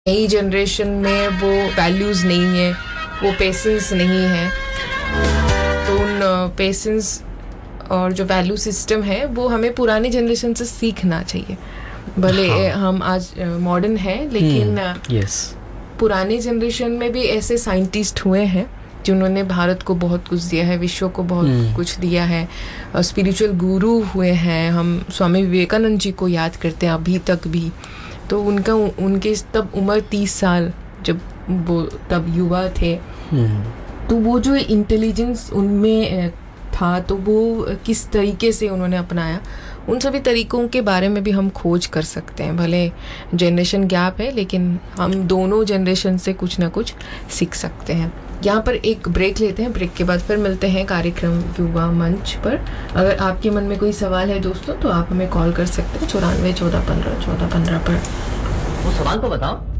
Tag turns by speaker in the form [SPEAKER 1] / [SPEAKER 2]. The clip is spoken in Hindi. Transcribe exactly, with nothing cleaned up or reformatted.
[SPEAKER 1] नई जनरेशन में वो वैल्यूज़ नहीं है, वो पेशेंस नहीं है। तो उन पेशेंस और जो वैल्यू सिस्टम है वो हमें पुरानी जनरेशन से सीखना चाहिए। भले हाँ. हम आज मॉडर्न है लेकिन
[SPEAKER 2] यस
[SPEAKER 1] पुरानी जनरेशन में भी ऐसे साइंटिस्ट हुए हैं जिन्होंने भारत को बहुत कुछ दिया है, विश्व को बहुत hmm. कुछ दिया है। स्पिरिचुअल गुरु हुए हैं, हम स्वामी विवेकानंद जी को याद करते हैं अभी तक भी। तो उनका उनके तब उम्र तीस साल, जब वो तब युवा थे। hmm. तो वो जो इंटेलिजेंस उनमें था, तो वो किस तरीके से उन्होंने अपनाया, उन सभी तरीकों के बारे में भी हम खोज कर सकते हैं। भले जनरेशन गैप है लेकिन हम दोनों जनरेशन से कुछ ना कुछ सीख सकते हैं। यहाँ पर एक ब्रेक लेते हैं, ब्रेक के बाद फिर मिलते हैं कार्यक्रम युवा मंच पर। अगर आपके मन में कोई सवाल है दोस्तों तो आप हमें कॉल कर सकते हैं चौरानवे चौदह पंद्रह चौदह पंद्रह पर।
[SPEAKER 3] वो सवाल तो बताओ।